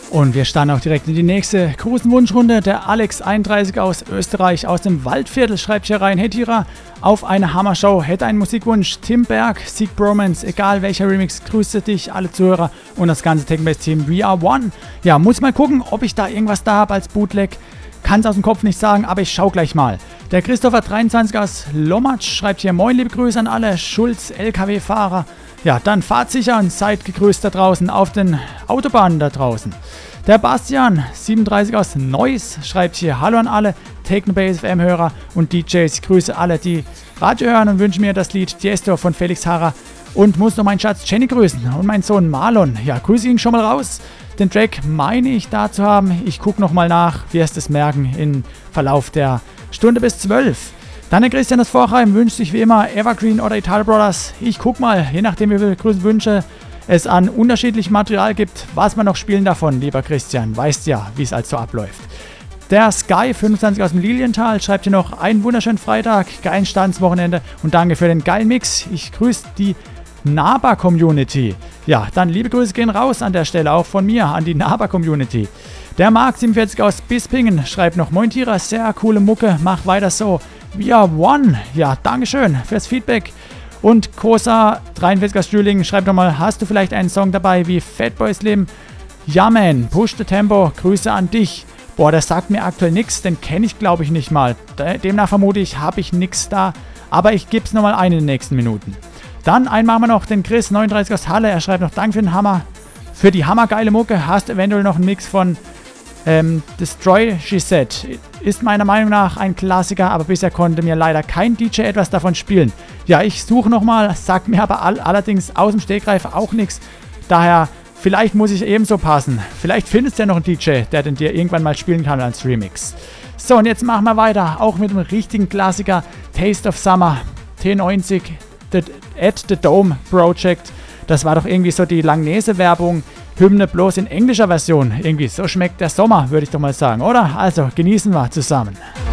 Und wir starten auch direkt in die nächste Grußenwunschrunde. Der Alex 31 aus Österreich, aus dem Waldviertel, schreibt hier rein: Hey Tira, auf eine Hammershow, hätte einen Musikwunsch. Tim Berg, Sieg Bromance, egal welcher Remix, grüße dich, alle Zuhörer und das ganze Techno-Bass-Team. We are one. Ja, muss mal gucken, ob ich da irgendwas da habe als Bootleg. Kann es aus dem Kopf nicht sagen, aber ich schau gleich mal. Der Christopher 23 aus Lommatsch schreibt hier: Moin, liebe Grüße an alle Schulz LKW-Fahrer. Ja, dann fahrt sicher und seid gegrüßt da draußen auf den Autobahnen da draußen. Der Bastian 37 aus Neuss schreibt hier: Hallo an alle Techno-Bass FM-Hörer und DJs. Ich grüße alle, die Radio hören und wünsche mir das Lied Tiesto von Felix Harrer und muss noch meinen Schatz Jenny grüßen und meinen Sohn Marlon. Ja, grüße ihn schon mal raus. Den Track meine ich da zu haben. Ich gucke nochmal nach, wirst es merken im Verlauf der Stunde bis 12. Dann der Christian aus Vorheim wünscht sich wie immer Evergreen oder Italo Brothers. Ich guck mal, je nachdem wie viele Grüßwünsche es an unterschiedlichem Material gibt, was wir noch spielen davon, lieber Christian. Weißt ja, wie es also abläuft. Der Sky 25 aus dem Lilienthal schreibt hier noch: einen wunderschönen Freitag, geilen Start ins Wochenende und danke für den geilen Mix. Ich grüße die Naba-Community. Ja, dann liebe Grüße gehen raus an der Stelle, auch von mir an die Naba-Community. Der Marc 47 aus Bispingen schreibt noch: Moin Tira, sehr coole Mucke, mach weiter so. We are one. Ja, Dankeschön fürs Feedback. Und Kosa 43 aus Stühlingen schreibt nochmal: Hast du vielleicht einen Song dabei wie Fatboys Leben? Ja, man, Push the Tempo, Grüße an dich. Boah, das sagt mir aktuell nichts, den kenne ich glaube ich nicht mal. Demnach vermute ich, habe ich nichts da, aber ich gebe es nochmal ein in den nächsten Minuten. Dann einmal haben wir noch den Chris 39 aus Halle, er schreibt noch: Danke für den Hammer, für die hammergeile Mucke. Hast du eventuell noch einen Mix von Destroy She Said? Ist meiner Meinung nach ein Klassiker, aber bisher konnte mir leider kein DJ etwas davon spielen. Ja, ich suche nochmal, sagt mir aber allerdings aus dem Stegreif auch nichts. Daher, vielleicht muss ich ebenso passen. Vielleicht findest du ja noch einen DJ, der den dir irgendwann mal spielen kann als Remix. So, und jetzt machen wir weiter, auch mit dem richtigen Klassiker, Taste of Summer, T90, at the Dome Project. Das war doch irgendwie so die Langnese-Werbung, Hymne bloß in englischer Version. Irgendwie so schmeckt der Sommer, würde ich doch mal sagen, oder? Also genießen wir zusammen.